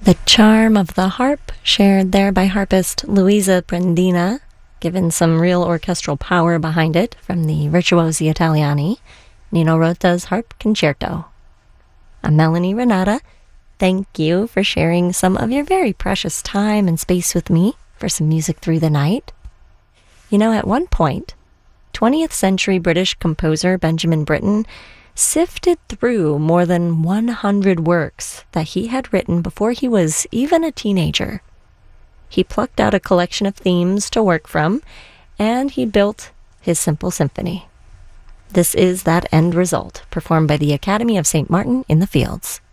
The charm of the harp, shared there by harpist Luisa Prendina, given some real orchestral power behind it from the Virtuosi Italiani, Nino Rota's Harp Concerto. I'm Melanie Renata. Thank you for sharing some of your very precious time and space with me for some music through the night. You know, at one point, 20th century British composer Benjamin Britten sifted through more than 100 works that he had written before he was even a teenager. He plucked out a collection of themes to work from, and he built his simple symphony. This is that end result, performed by the Academy of St. Martin in the Fields.